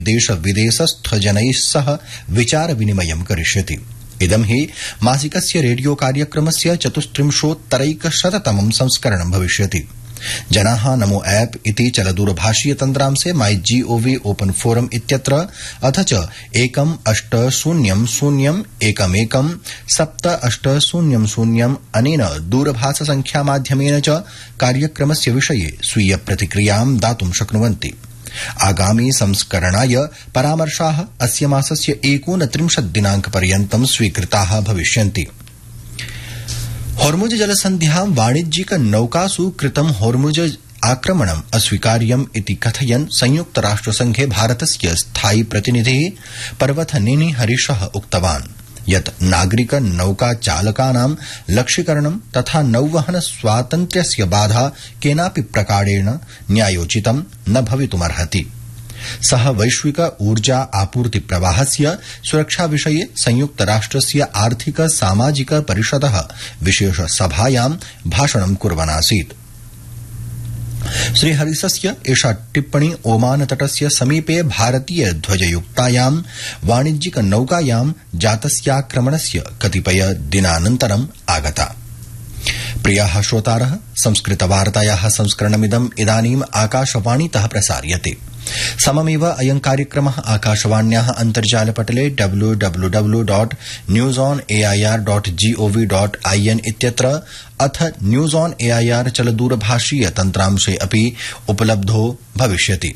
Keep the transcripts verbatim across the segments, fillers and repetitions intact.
देश विदेशस्थ जनैः सह विचार विनिमयं करिष्यति। इदं हि मासिकस्य रेडियो कार्यक्रमस्य चतुस्त्रिंशोत्तरैकशततमं संस्करणं भविष्यति। जनाः नमो ऐप इति चलदूरभाषीय तन्त्रांशे माई जीओवी ओपन फोरम इत्यत्र अथ च एकम् अष्ट शून्यं शून्यम् एकमेकं सप्त अष्ट शून्यं शून्यम् अनेन दूरभाष संख्या माध्यमेन च कार्यक्रमस्य विषये स्वीय प्रतिक्रियां दातुं शक्नुवन्ति। आगामी संस्करणाय परामर्शाः अस्य मासस्य एकोनत्रिंशत् दिनांकपर्यन्तं स्वीकृताः भविष्यन्ति। होर्मुज जलसन्ध्यां वाणिज्यिक नौकासु कृतं होर्मुज आक्रमणम् अस्वीकार्यम् इति कथयन् संयुक्तराष्ट्रसंघे भारतस्य स्थायी प्रतिनिधिः पर्वतनेनी हरीशः उक्तवान् यत् नागरिक नौका चालकानां लक्ष्यीकरणं तथा नौवहन स्वातन्त्र्यस्य बाधा केनापि प्रकारेण न्यायोचितं न भवितुमर्हति। सः वैश्विक ऊर्जा आपूर्ति प्रवाहस्य सुरक्षा विषये संयुक्तराष्ट्रस्य आर्थिक सामाजिक परिषदः विशेष सभायां भाषणं कुर्वन् आसीत्। श्रीहरिसस्य एषा टिप्पणी ओमान तटस्य समीपे भारतीय ध्वजयुक्तायां वाणिज्यिक नौकायां जातस्याक्रमणस्य कतिपय दिनानन्तरम् आगता। प्रियाः श्रोतारः, संस्कृतवार्तायाः संस्करणमिदम् इदानीम् आकाशवाणीतः प्रसार्यते। सममेव अयं कार्यक्रमः आकाशवाण्याः अन्तर्जालपटले W W W dot news on AIR dot gov dot IN इत्यत्र अथ न्यूज ऑन एआईआर चलदूरभाषीय तन्त्रांशे अपि उपलब्धो भविष्यति।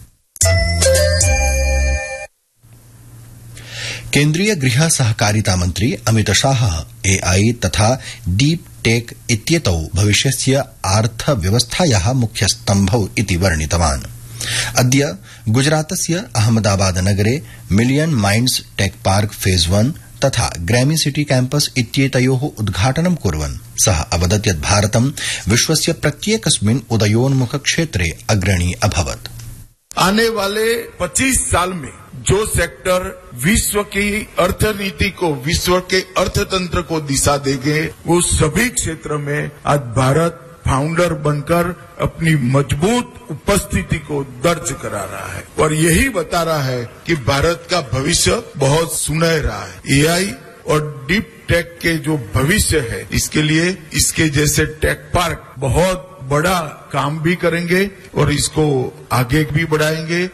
केन्द्रीय गृह सहकारिता मन्त्री अमित शाहः एआई तथा डीप टेक इत्येतौ भविष्यस्य अर्थव्यवस्थायाः मुख्यस्तम्भौ इति वर्णितवान्। अद्य गुजरातस्य अहमदाबाद नगरे million minds tech park phase वन तथा ग्रैमी सिटी कैंपस इत्येतयोः उद्घाटनं कुर्वन् सः अवदत् यत् भारतं विश्वस्य प्रत्येकस्मिन् उदयोन्मुख क्षेत्रे अग्रणी अभवत्। आने वाले पच्चीस साल में जो सेक्टर विश्व की अर्थनीति को, विश्व के अर्थतंत्र को दिशा देंगे, वो सभी क्षेत्र में आज भारत फाउंडर बनकर अपनी मजबूत उपस्थिति को दर्ज करा रहा है और यही बता रहा है कि भारत का भविष्य बहुत सुनहरा है। एआई और डीप टेक के जो भविष्य है, इसके लिए इसके जैसे टेक पार्क बहुत बड़ा काम भी करेंगे और इसको आगे भी बढ़ाएंगे।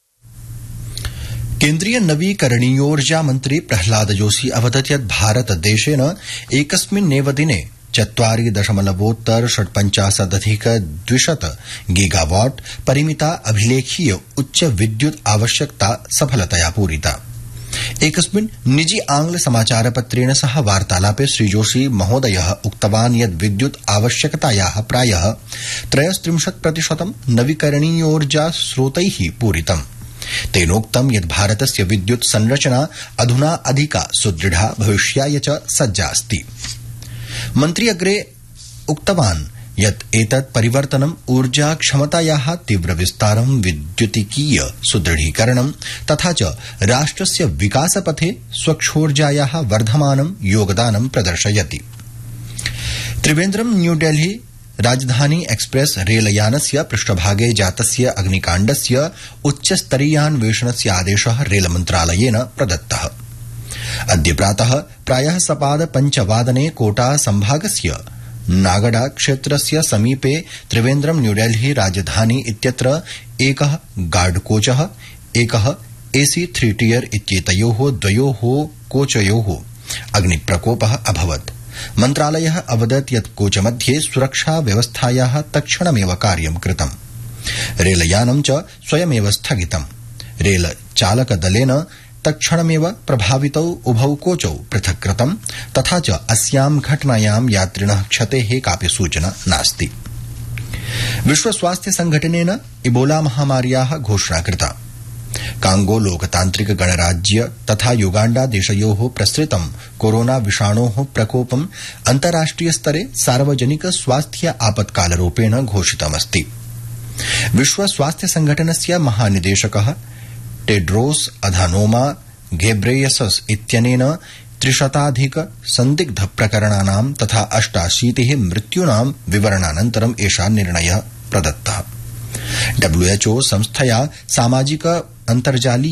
केन्द्रीय नवीकरणीयोर्जा मन्त्री प्रह्लाद जोशी अवदत् यत् भारत देशेन एकस्मिन्नेव दिने चत्वारि दशमलवोत्तर षट्पञ्चाशदधिक द्विशत गीगावाट परिमिता अभिलेखीय उच्च विद्युत आवश्यकता सफलतया पूरिता। एकस्मिन् निजी आंग्ल समाचारपत्रेण सह वार्तालापे श्रीजोशी महोदयः उक्तवान् यत् विद्युत आवश्यकतायाः प्रायः त्रयस्त्रिंशत् प्रतिशतं नवीकरणीयोर्जा स्रोतैः पूरितम्। तेनोक्तं यत् भारतस्य विद्युत संरचना अधुना अधिका सुदृढा भविष्याय च सज्जा अस्ति। मन्त्री अग्रे उक्तवान् यत् एतत् परिवर्तनं ऊर्जा क्षमतायाः तीव्र विस्तारं, विद्युतिकीय सुदृढीकरणं तथा च राष्ट्रस्य विकासपथे स्वच्छोर्जायाः वर्धमानं योगदानं प्रदर्शयति। त्रिवेन्द्रं न्यूडेल्ही राजधानी एक्सप्रेस रेलयानस्य पृष्ठभागे जातस्य अग्निकाण्डस्य उच्चस्तरीयान्वेषणस्य आदेशः रेलमन्त्रालयेन प्रदत्तः। अद्य प्रातः प्रायः सपाद पञ्चवादने कोटा संभागस्य नागडा क्षेत्रस्य समीपे त्रिवेन्द्रं न्यूडेल्ही राजधानी इत्यत्र एकः गार्डकोचः, एकः एसी थ्री टियर इत्येतयोः द्वयोः कोचयोः अग्निप्रकोपः अभवत्। मन्त्रालयः अवदत् यत् कोचमध्ये सुरक्षा व्यवस्थायाः तत्क्षणमेव कार्यं कृतम्। रेलयानं च स्वयमेव स्थगितम्। रेलचालकदलेन तत्क्षणमेव प्रभावितौ उभौ कोचौ पृथक् कृतम् तथा च अस्यां घटनायां यात्रिणः क्षतेः कापि सूचना नास्ति। विश्व स्वास्थ्य संघटनेन इबोला महामार्याः घोषणा कृता। कांगो लोकतान्त्रिक गणराज्य तथा युगाण्डा देशयोः प्रसृतं कोरोना विषाणोः प्रकोपम् अन्ताराष्ट्रिय स्तरे सार्वजनिक स्वास्थ्य आपत्कालरूपेण घोषितमस्ति। विश्व स्वास्थ्य संघटनस्य महानिदेशकः टेड्रोस अधानोमा घेब्रेयसस इत्यनेन त्रिशताधिक संदिग्ध प्रकरणानां तथा अष्टाशीतिः मृत्यूनां विवरणानन्तरम् एषा निर्णयः प्रदत्तः। डब्ल्यूएचओ संस्थया सामाजिक अन्तर्जालीय